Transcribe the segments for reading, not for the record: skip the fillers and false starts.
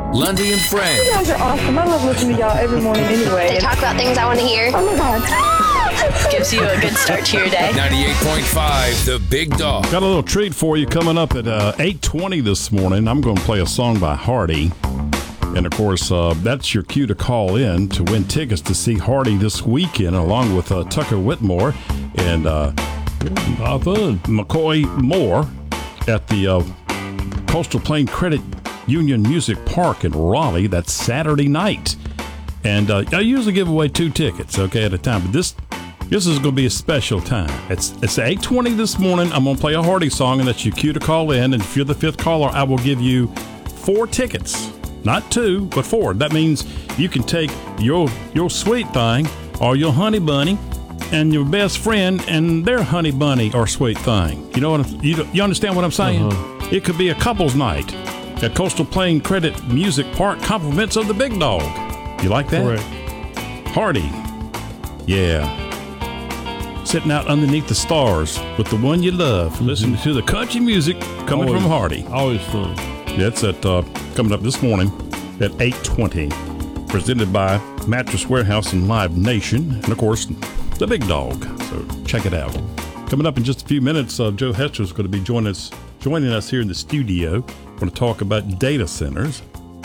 Lundy and Friends. You guys are awesome. I love listening to y'all every morning anyway. They talk about things I want to hear. Oh my God. Gives you a good start to your day. 98.5, The Big Dog. Got a little treat for you coming up at 8:20 this morning. I'm going to play a song by Hardy. And, of course, that's your cue to call in to win tickets to see Hardy this weekend, along with Tucker Whitmore and McCoy Moore at the Coastal Plain Credit Union Music Park in Raleigh. That's Saturday night. And I usually give away 2 tickets, okay, at a time. But this is going to be a special time. It's 8:20 this morning. I'm going to play a Hardy song, and that's your cue to call in. And if you're the 5th caller, I will give you 4 tickets. Not 2, but 4. That means you can take your sweet thing or your honey bunny and your best friend and their honey bunny or sweet thing. You know what? You understand what I'm saying? Uh-huh. It could be a couple's night at Coastal Plain Credit Music Park, compliments of the Big Dog. You like that? Correct. Hardy. Yeah. Sitting out underneath the stars with the one you love, listening to the country music coming from Hardy. Always fun. That's at coming up this morning at 8:20. Presented by Mattress Warehouse and Live Nation, and of course, the Big Dog. So check it out. Coming up in just a few minutes, Joe Hester is going to be joining us here in the studio. We're going to talk about data centers.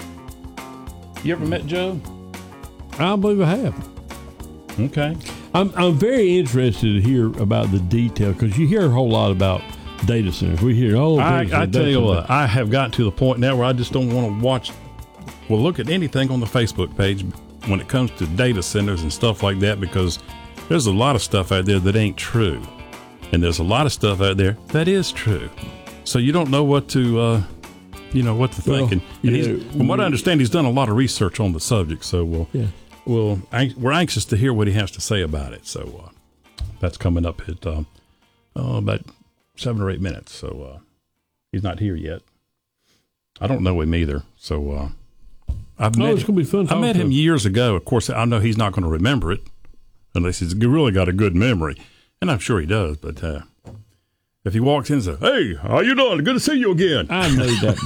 You ever met Joe? I believe I have. Okay. I'm very interested to hear about the detail because you hear a whole lot about data centers. We hear, I tell you what, I have gotten to the point now where I just don't want to look at anything on the Facebook page when it comes to data centers and stuff like that, because there's a lot of stuff out there that ain't true. And there's a lot of stuff out there that is true. So you don't know what to, think. And from what I understand, he's done a lot of research on the subject. So we're anxious to hear what he has to say about it. So that's coming up at about 7 or 8 minutes. So he's not here yet. I don't know him either. So it's going to be fun. I met him years ago. Of course, I know he's not going to remember it unless he's really got a good memory. And I'm sure he does. But if he walks in and says, "Hey, how you doing? Good to see you again." I know that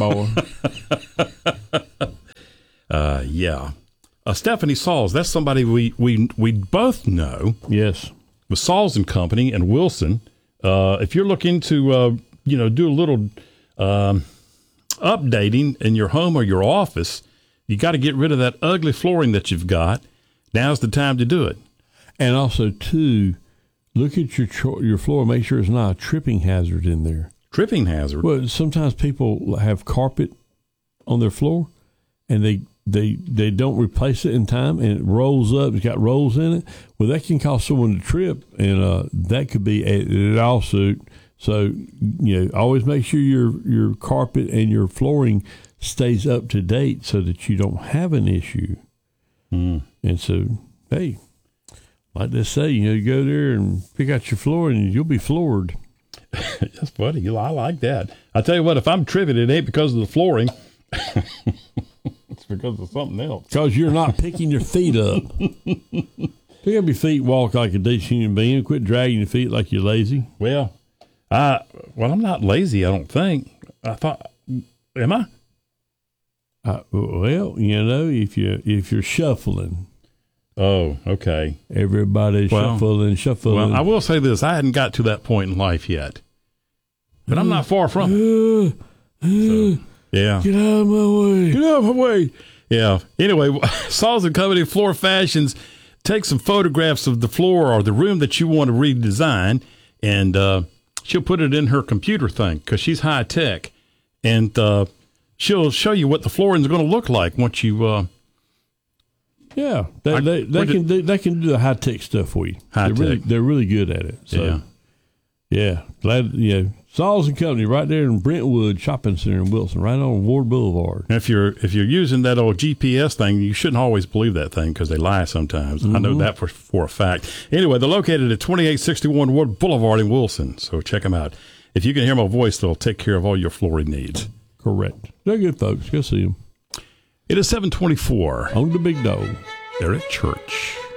boy. Yeah. Stephanie Sauls, that's somebody we both know. Yes. With Sauls and Company and Wilson. If you're looking to, do a little updating in your home or your office, you got to get rid of that ugly flooring that you've got. Now's the time to do it. And also, too, look at your floor. Make sure it's not a tripping hazard in there. Tripping hazard? Well, sometimes people have carpet on their floor, and they don't replace it in time, and it rolls up. It's got rolls in it. Well, that can cause someone to trip, and that could be a lawsuit. So, always make sure your carpet and your flooring stays up to date so that you don't have an issue. And so, hey, like they say, you go there and pick out your floor, and you'll be floored. That's funny. I like that. I tell you what, if I'm tripping, it ain't because of the flooring. It's because of something else. Because you're not picking your feet up. Pick up your feet, walk like a decent human being. Quit dragging your feet like you're lazy. Well, I'm not lazy, I don't think. I thought, am I? If you're shuffling. Oh, okay. Everybody's shuffling. Well, I will say this. I hadn't got to that point in life yet. But I'm not far from it. So, yeah. Get out of my way. Yeah. Anyway, Sauls and Company Floor Fashions. Take some photographs of the floor or the room that you want to redesign, and she'll put it in her computer thing because she's high tech, and she'll show you what the flooring is going to look like once you. They can do the high tech stuff for you. They're really good at it. So, yeah, glad Sauls and Company right there in Brentwood Shopping Center in Wilson, right on Ward Boulevard. And if you're using that old GPS thing, you shouldn't always believe that thing because they lie sometimes. I know that for a fact. Anyway, they're located at 2861 Ward Boulevard in Wilson, so check them out. If you can hear my voice, they'll take care of all your flooring needs. Correct. They're good folks. Go see them. It is 7:24. On the Big Dog. They're at church.